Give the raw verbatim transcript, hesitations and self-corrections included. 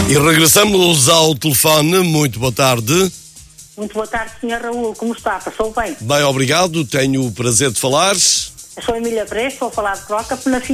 E regressamos ao telefone. Muito boa tarde. Muito boa tarde, senhor Raul. Como está? Passou bem? Bem, obrigado. Tenho o prazer de falar. Eu sou Emília Preço, vou falar de Croca, na